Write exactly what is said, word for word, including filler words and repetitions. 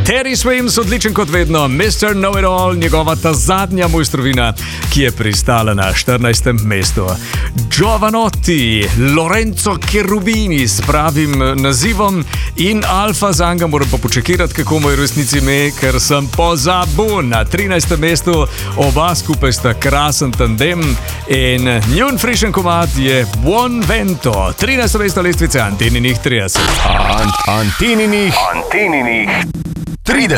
Teddy Swims, odličen kot vedno, mister Know-It-All, njegova ta zadnja mojstrovina, ki je pristala na štirinajstem mestu. Giovanotti, Lorenzo Cherubini s pravim nazivom in Alfa Zanga, moram pa počekirati, kako mu je v resnici ime, ker sem pozabil. Na trinajstem mestu oba skupaj sta krasen tandem in njun frišen komad je Buon Vento. trinajsto mesto lestvice Antininih trideset. Ant, Antininih, Antininih trideset.